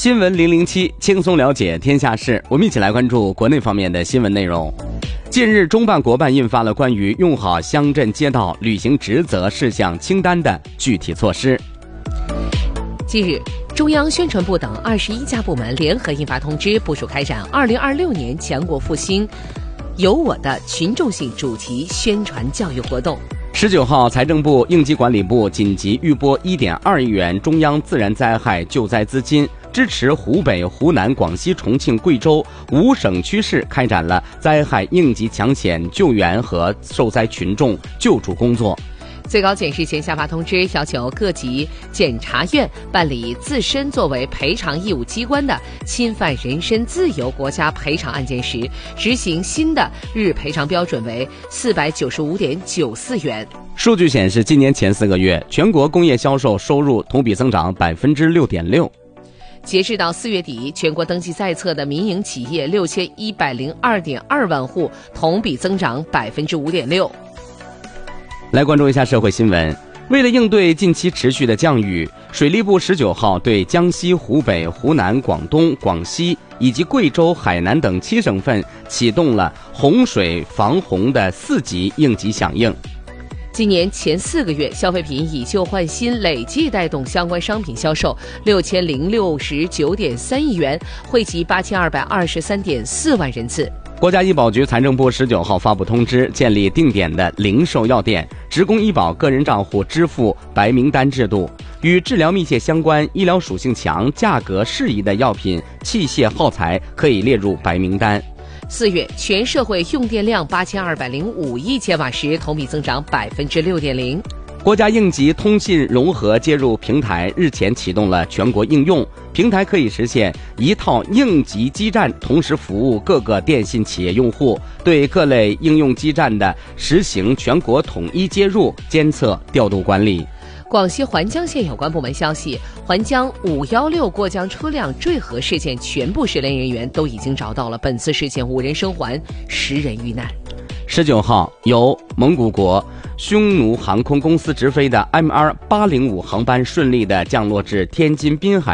新闻007，轻松了解天下事。我们一起来关注国内方面的新闻内容。近日，中办国办印发了关于用好乡镇街道履行职责事项清单的具体措施。 近日，中央宣传部等21家部门联合印发通知，部署开展2026年强国复兴有我的群众性主题宣传教育活动。 19号，财政部、应急管理部紧急预拨1.2亿元中央自然灾害救灾资金，支持湖北、湖南、广西、重庆、贵州5省区市开展了灾害应急抢险救援和受灾群众救助工作。 最高检日前下发通知，要求各级检察院办理自身作为赔偿义务机关的侵犯人身自由国家赔偿案件时，执行新的日赔偿标准为495.94元。 数据显示，今年前4个月，全国工业销售收入同比增长6.6%。 截至到4月底，全国登记在册的民营企业6102.2万户，同比增长5.6%。 来关注一下社会新闻。为了应对近期持续的降雨，水利部19号对江西、湖北、湖南、广东、广西以及贵州、海南等7省份启动了洪水防洪的4级应急响应。 今年前4个月，消费品以旧换新累计带动相关商品销售6069.3亿元，惠及8223.4万人次。 国家医保局、财政部19号发布通知，建立定点的零售药店职工医保个人账户支付白名单制度，与治疗密切相关、医疗属性强、价格适宜的药品、器械耗材可以列入白名单。 4月，全社会用电量8205亿千瓦时，同比增长6.0%。 国家应急通信融合接入平台日前启动了全国应用，平台可以实现一套应急基站同时服务各个电信企业用户，对各类应用基站的实行全国统一接入、监测、调度管理。 广西环江县有关部门消息，环江516过江车辆坠河事件全部涉连人员都已经找到了，本次事件5人生还，10人遇难。 19号，由蒙古国匈奴航空公司直飞的MR805航班顺利地降落至天津滨海